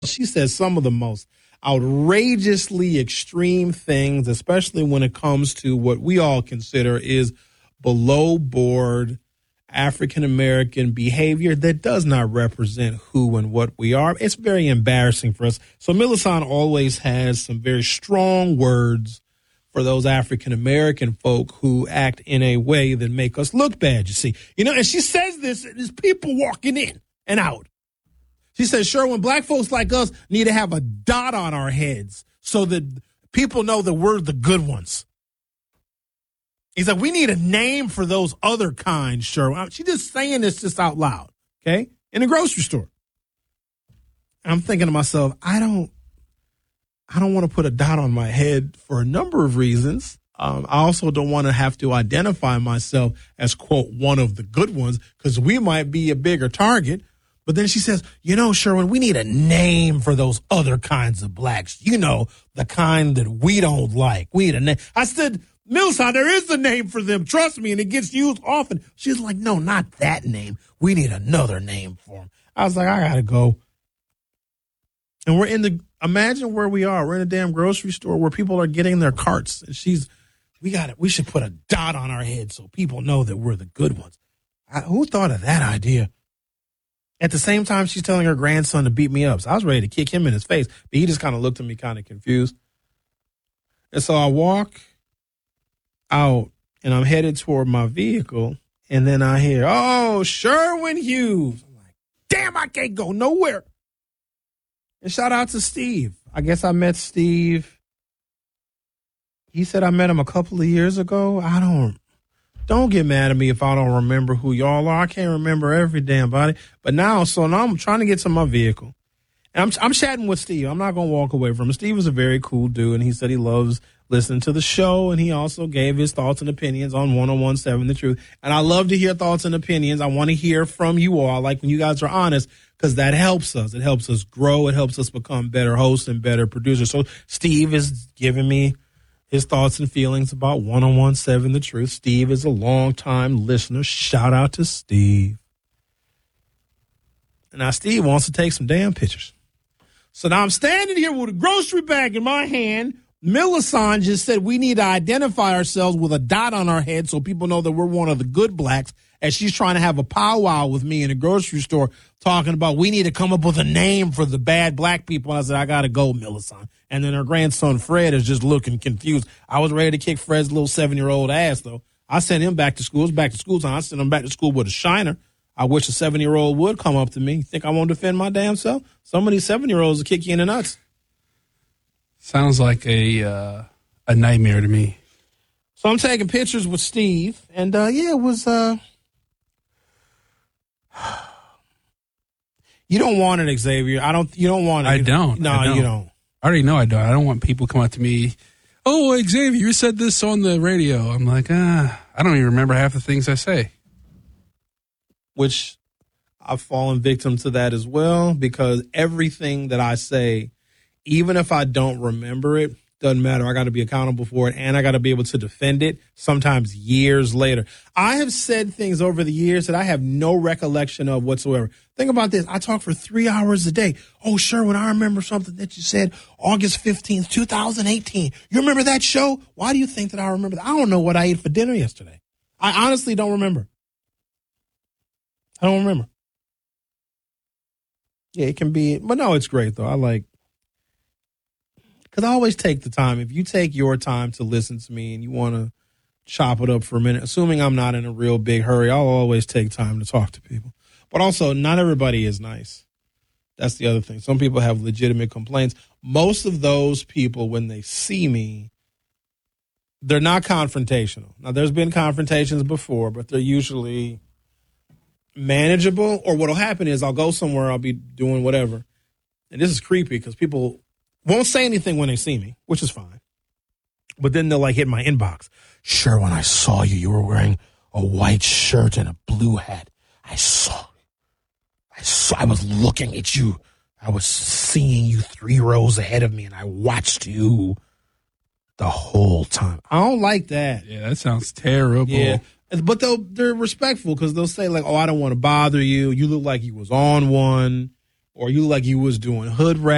She says some of the most outrageously extreme things, especially when it comes to what we all consider is below board African American behavior that does not represent who and what we are. It's very embarrassing for us. So Millicent always has some very strong words for those African American folk who act in a way that make us look bad, you see. And she says this, and there's people walking in and out. She says, Sherwin, black folks like us need to have a dot on our heads so that people know that we're the good ones. He's like, we need a name for those other kinds, Sherwin. She's just saying this just out loud, okay, in a grocery store. I'm thinking to myself, I don't want to put a dot on my head for a number of reasons. I also don't want to have to identify myself as, quote, one of the good ones because we might be a bigger target. But then she says, Sherwin, we need a name for those other kinds of blacks. The kind that we don't like. We need a name. I said, Millicent, there is a name for them. Trust me. And it gets used often. She's like, no, not that name. We need another name for them. I was like, I got to go. And imagine where we are. We're in a damn grocery store where people are getting their carts. And we should put a dot on our head so people know that we're the good ones. Who thought of that idea? At the same time, she's telling her grandson to beat me up. So I was ready to kick him in his face. But he just kind of looked at me kind of confused. And so I walk out, and I'm headed toward my vehicle. And then I hear, oh, Sherwin Hughes. I'm like, damn, I can't go nowhere. And shout out to Steve. I guess I met Steve. He said I met him a couple of years ago. Don't get mad at me if I don't remember who y'all are. I can't remember every damn body. But now I'm trying to get to my vehicle. And I'm chatting with Steve. I'm not going to walk away from him. Steve is a very cool dude, and he said he loves listening to the show, and he also gave his thoughts and opinions on 1017 The Truth. And I love to hear thoughts and opinions. I want to hear from you all. I like when you guys are honest because that helps us. It helps us grow. It helps us become better hosts and better producers. So Steve is giving me his thoughts and feelings about 1017 The Truth. Steve is a longtime listener. Shout out to Steve. And now Steve wants to take some damn pictures. So now I'm standing here with a grocery bag in my hand. Millicent just said we need to identify ourselves with a dot on our head so people know that we're one of the good blacks. As she's trying to have a powwow with me in a grocery store talking about we need to come up with a name for the bad black people. And I said, I got to go, Millicent. And then her grandson, Fred, is just looking confused. I was ready to kick Fred's little 7-year-old ass, though. I sent him back to school. It's back to school time. I sent him back to school with a shiner. I wish a 7-year-old would come up to me. You think I won't defend my damn self? Some of these 7-year-olds will kick you in the nuts. Sounds like a nightmare to me. So I'm taking pictures with Steve. And, it was... You don't want it, Xavier. You don't want it. I don't. No, you don't. I already know I don't. I don't want people to come up to me. Oh, Xavier, you said this on the radio. I'm like, I don't even remember half the things I say. Which I've fallen victim to that as well because everything that I say, even if I don't remember it, doesn't matter. I got to be accountable for it, and I got to be able to defend it sometimes years later. I have said things over the years that I have no recollection of whatsoever. Think about this. I talk for 3 hours a day. Oh, Sherwin, I remember something that you said August 15th, 2018. You remember that show? Why do you think that I remember that? I don't know what I ate for dinner yesterday. I honestly don't remember. I don't remember. Yeah, it can be. But no, it's great, though. Because I always take the time. If you take your time to listen to me and you want to chop it up for a minute, assuming I'm not in a real big hurry, I'll always take time to talk to people. But also, not everybody is nice. That's the other thing. Some people have legitimate complaints. Most of those people, when they see me, they're not confrontational. Now, there's been confrontations before, but they're usually manageable. Or what'll happen is I'll go somewhere, I'll be doing whatever. And this is creepy because people won't say anything when they see me, which is fine. But then they'll hit my inbox. Sure, when I saw you, you were wearing a white shirt and a blue hat. I was looking at you. I was seeing you 3 rows ahead of me, and I watched you the whole time. I don't like that. Yeah, that sounds terrible. Yeah, but they're respectful because they'll say, I don't want to bother you. You look like you was on one, or you look like you was doing hood rap.